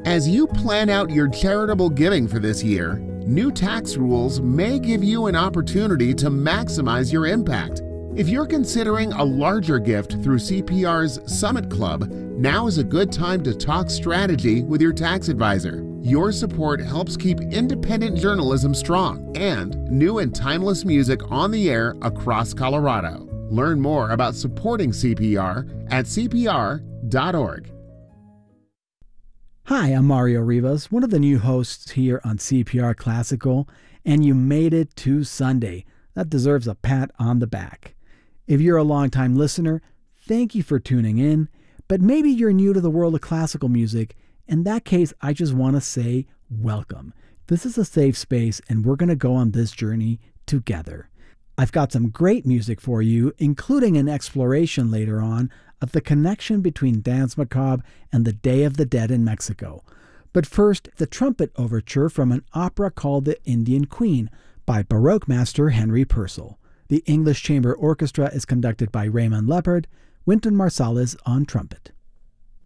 As you plan out your charitable giving for this year, new tax rules may give you an opportunity to maximize your impact. If you're considering a larger gift through CPR's Summit Club, now is a good time to talk strategy with your tax advisor. Your support helps keep independent journalism strong and new and timeless music on the air across Colorado. Learn more about supporting CPR at cpr.org. Hi, I'm Mario Rivas, one of the new hosts here on CPR Classical, and you made it to Sunday. That deserves a pat on the back. If you're a longtime listener, thank you for tuning in, but maybe you're new to the world of classical music. In that case, I just want to say welcome. This is a safe space, and we're going to go on this journey together. I've got some great music for you, including an exploration later on of the connection between Danse Macabre and the Day of the Dead in Mexico. But first, the trumpet overture from an opera called The Indian Queen by Baroque master Henry Purcell. The English Chamber Orchestra is conducted by Raymond Leppard, Wynton Marsalis on trumpet.